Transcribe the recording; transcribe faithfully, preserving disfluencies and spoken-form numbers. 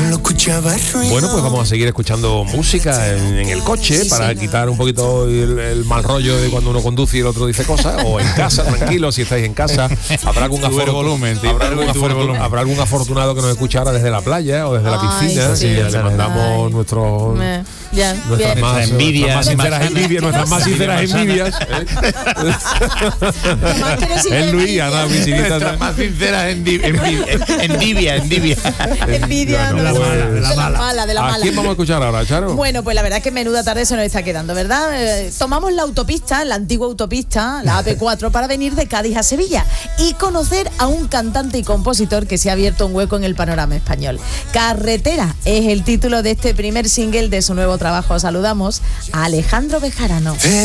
solo escuchaba ruido. Bueno, pues vamos a seguir escuchando música en, en el coche Sí, para sí, quitar un poquito el, el mal rollo de cuando uno conduce y el otro dice cosas, o en casa, tranquilo, si estáis en casa. Habrá algún, Sube el afortun- volumen, tío, habrá, sube algún el afortun- volumen. habrá algún afortunado que nos escuchara desde la playa o desde la Ay, piscina. sí, y ya le mandamos Ay. nuestro Me- ya, nuestras bien. más, envidia, nuestras más sinceras Manzana. envidias, nuestras más sinceras envidias. Además que no sirve Es de Luis, envidia. Ana, mi chinita. Nuestras más sinceras envidia, envidia, envidia. Envidia, Bueno, no, de la pues, mala, de la de la mala. mala, de la ¿A mala. quién vamos a escuchar ahora, Charo? Bueno, pues la verdad es que menuda tarde se nos está quedando, ¿verdad? Eh, tomamos la autopista, la antigua autopista, la A P cuatro, para venir de Cádiz a Sevilla y conocer a un cantante y compositor que se ha abierto un hueco en el panorama español. Carretera es el título de este primer single de su nuevo trabajo. Saludamos a Alejandro Bejarano.